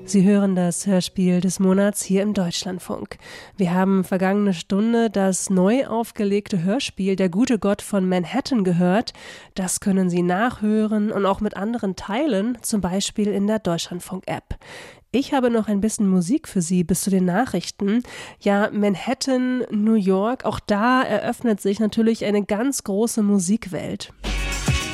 Sie hören das Hörspiel des Monats hier im Deutschlandfunk. Wir haben vergangene Stunde das neu aufgelegte Hörspiel Der gute Gott von Manhattan gehört. Das können Sie nachhören und auch mit anderen teilen, zum Beispiel in der Deutschlandfunk-App. Ich habe noch ein bisschen Musik für Sie bis zu den Nachrichten. Ja, Manhattan, New York, auch da eröffnet sich natürlich eine ganz große Musikwelt.